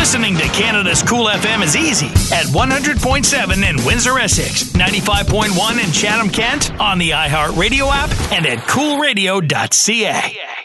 Listening to Canada's Cool FM is easy at 100.7 in Windsor, Essex, 95.1 in Chatham, Kent, on the iHeartRadio app, and at coolradio.ca.